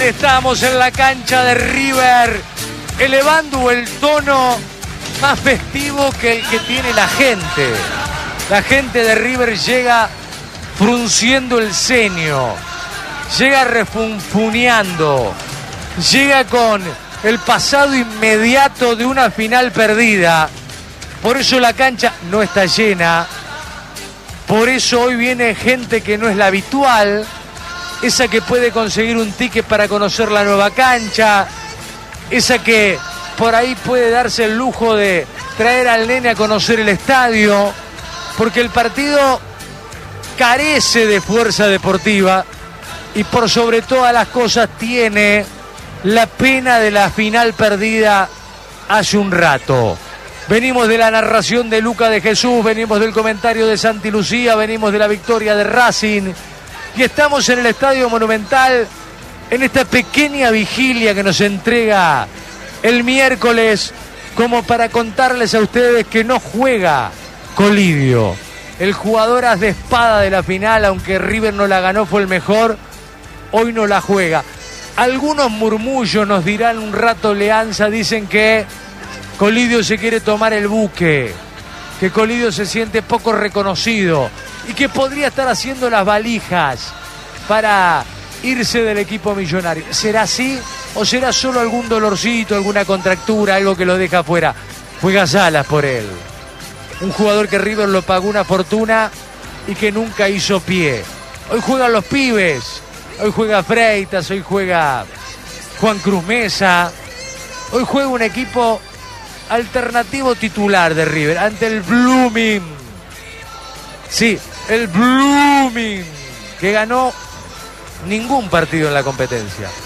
Estamos en la cancha de River, elevando el tono más festivo que el que tiene la gente. La gente de River llega frunciendo el ceño, llega refunfuneando, llega con el pasado inmediato de una final perdida. Por eso la cancha no está llena, por eso hoy viene gente que no es la habitual, esa que puede conseguir un ticket para conocer la nueva cancha, esa que por ahí puede darse el lujo de traer al nene a conocer el estadio, porque el partido carece de fuerza deportiva y por sobre todas las cosas tiene la pena de la final perdida hace un rato. Venimos de la narración de Luca de Jesús, venimos del comentario de Santi Lucía, venimos de la victoria de Racing y estamos en el Estadio Monumental en esta pequeña vigilia que nos entrega el miércoles como para contarles a ustedes que no juega Colidio. El jugador as de espada de la final, aunque River no la ganó, fue el mejor, hoy no la juega. Algunos murmullos nos dirán un rato Leanza, dicen que Colidio se quiere tomar el buque, que Colidio se siente poco reconocido y que podría estar haciendo las valijas para irse del equipo millonario. ¿Será así o será solo algún dolorcito, alguna contractura, algo que lo deja afuera? Juega Salas por él. Un jugador que River lo pagó una fortuna y que nunca hizo pie. Hoy juegan los pibes, hoy juega Freitas, hoy juega Juan Cruz Mesa, hoy juega un equipo alternativo titular de River ante el Blooming. Sí, el Blooming, que ganó ningún partido en la competencia.